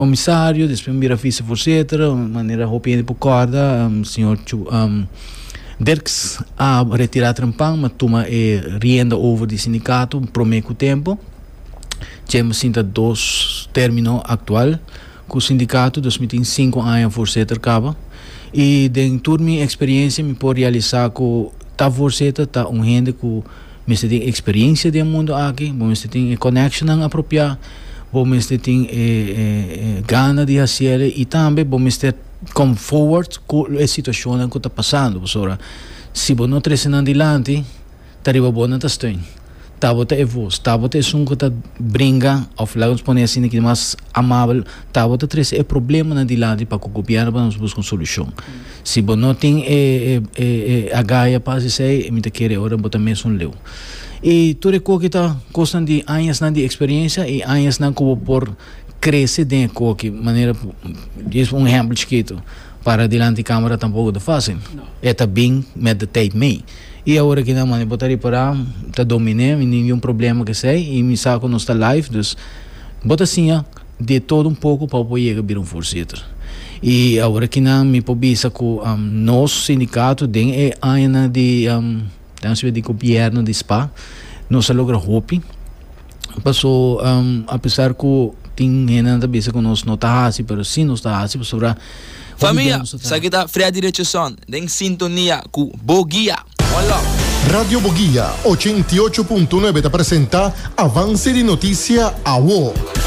comissário, depois mira vice-forzitter, maneira roupinha por corda, senhor Dirks a retirar trampang, mas toma rienda over de sindicato, prometo tempo. Temos sinta 2 término atual com o sindicato, 2005 anos forzitter acaba. E dentro da minha experiência, me pode realizar com a forzitter, gente que me tem experiência do mundo aqui, me tem connection apropriada, me tem gana de fazer e também me ter come forward com a situação que está passando. Se você não traz adiante, está bom na testão. Tabota é voz, tabota é som que está brinca, ou falamos por assim que mais amável, tabota traz é problema na adiante para copiar para nós buscar uma solução. Se você não tem a gaia para se me querer ora botar mesmo leu. E tudo o que está custando de anos de experiência e anos na como por crescer dentro de maneira diz exemplo chiquito para adiante a câmera tampouco é fácil. É bem meditate me. E agora que não mano botar para tá dominar nenhum problema que sei e me saco no está live dus bota assim de todo um pouco para poder vir forzitter. E agora que não me pobisa com nosso sindicato tem ainda de de governo de SPA não se logra hopi passou apesar que tem ainda bisa com nós não tá assim, mas sim não está assim sobre família, sa kita freia direção em sintonia com Boguia. Olá. Radio Boguia 88.9 te presenta Avance de Notícia AWO.